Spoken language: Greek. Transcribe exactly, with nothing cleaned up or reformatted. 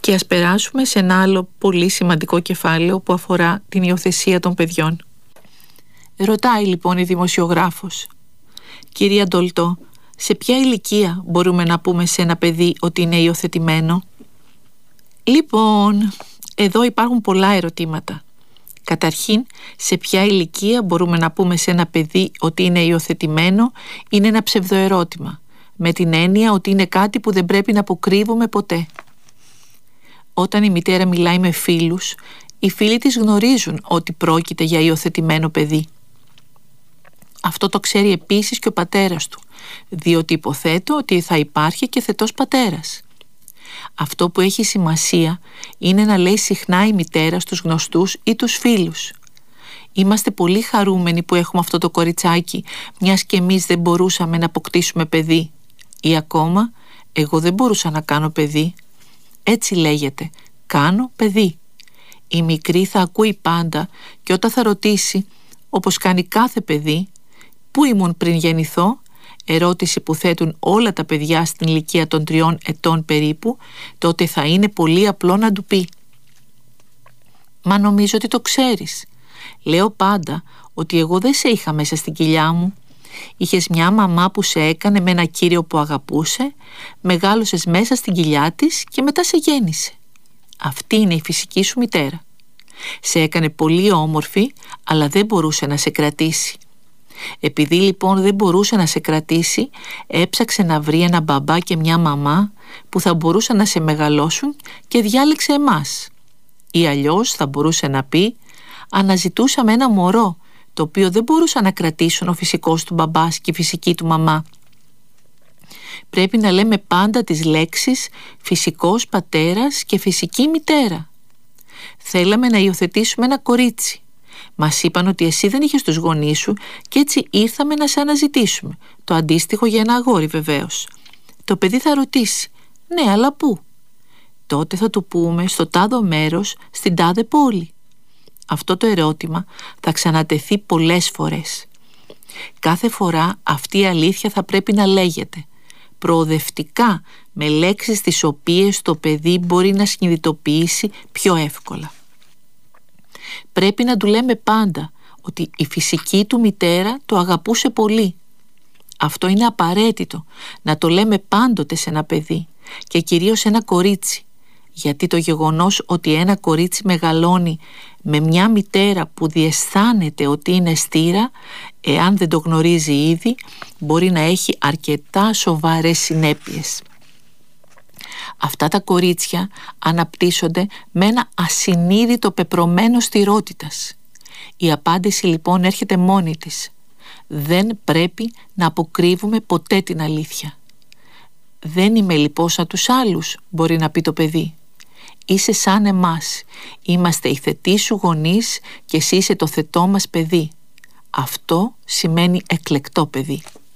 Και ας περάσουμε σε ένα άλλο πολύ σημαντικό κεφάλαιο που αφορά την υιοθεσία των παιδιών. Ρωτάει λοιπόν η δημοσιογράφος: «Κυρία Ντολτό, σε ποια ηλικία μπορούμε να πούμε σε ένα παιδί ότι είναι υιοθετημένο?» Λοιπόν, εδώ υπάρχουν πολλά ερωτήματα. Καταρχήν, σε ποια ηλικία μπορούμε να πούμε σε ένα παιδί ότι είναι υιοθετημένο είναι ένα ψευδοερώτημα, με την έννοια ότι είναι κάτι που δεν πρέπει να αποκρύβουμε ποτέ. Όταν η μητέρα μιλάει με φίλους, οι φίλοι της γνωρίζουν ότι πρόκειται για υιοθετημένο παιδί. Αυτό το ξέρει επίσης και ο πατέρας του, διότι υποθέτω ότι θα υπάρχει και θετός πατέρας. Αυτό που έχει σημασία είναι να λέει συχνά η μητέρα στους γνωστούς ή τους φίλους: «Είμαστε πολύ χαρούμενοι που έχουμε αυτό το κοριτσάκι, μιας και εμείς δεν μπορούσαμε να αποκτήσουμε παιδί». Ή ακόμα: «Εγώ δεν μπορούσα να κάνω παιδί». Έτσι λέγεται: «Κάνω παιδί». Η μικρή θα ακούει πάντα και όταν θα ρωτήσει, όπως κάνει κάθε παιδί, «Πού ήμουν πριν γεννηθώ?» ερώτηση που θέτουν όλα τα παιδιά στην ηλικία των τριών ετών περίπου, τότε θα είναι πολύ απλό να του πει: «Μα νομίζω ότι το ξέρεις. Λέω πάντα ότι εγώ δεν σε είχα μέσα στην κοιλιά μου. Είχες μια μαμά που σε έκανε με ένα κύριο που αγαπούσε, μεγάλωσες μέσα στην κοιλιά της και μετά σε γέννησε. Αυτή είναι η φυσική σου μητέρα. Σε έκανε πολύ όμορφη, αλλά δεν μπορούσε να σε κρατήσει. Επειδή λοιπόν δεν μπορούσε να σε κρατήσει, έψαξε να βρει ένα μπαμπά και μια μαμά που θα μπορούσαν να σε μεγαλώσουν και διάλεξε εμάς. Ή αλλιώς θα μπορούσε να πει: αναζητούσαμε ένα μωρό, το οποίο δεν μπορούσαν να κρατήσουν ο φυσικός του μπαμπάς και η φυσική του μαμά». Πρέπει να λέμε πάντα τις λέξεις φυσικός πατέρας και φυσική μητέρα. Θέλαμε να υιοθετήσουμε ένα κορίτσι. Μας είπαν ότι εσύ δεν είχες τους γονείς σου και έτσι ήρθαμε να σε αναζητήσουμε. Το αντίστοιχο για ένα αγόρι βεβαίως. Το παιδί θα ρωτήσει: «Ναι, αλλά πού?» Τότε θα του πούμε: «Στο τάδο μέρος, στην τάδε πόλη». Αυτό το ερώτημα θα ξανατεθεί πολλές φορές. Κάθε φορά αυτή η αλήθεια θα πρέπει να λέγεται προοδευτικά, με λέξεις τις οποίες το παιδί μπορεί να συνειδητοποιήσει πιο εύκολα. Πρέπει να του λέμε πάντα ότι η φυσική του μητέρα το αγαπούσε πολύ. Αυτό είναι απαραίτητο να το λέμε πάντοτε σε ένα παιδί και κυρίως σε ένα κορίτσι, γιατί το γεγονός ότι ένα κορίτσι μεγαλώνει με μια μητέρα που διαισθάνεται ότι είναι στήρα, εάν δεν το γνωρίζει ήδη, μπορεί να έχει αρκετά σοβαρές συνέπειες. Αυτά τα κορίτσια αναπτύσσονται με ένα ασυνείδητο πεπρωμένο στηρότητας. Η απάντηση λοιπόν έρχεται μόνη της. Δεν πρέπει να αποκρύβουμε ποτέ την αλήθεια. «Δεν είμαι λοιπόν σαν τους άλλους», μπορεί να πει το παιδί. «Είσαι σαν εμάς. Είμαστε οι θετοί σου γονείς και εσύ είσαι το θετό μας παιδί. Αυτό σημαίνει εκλεκτό παιδί».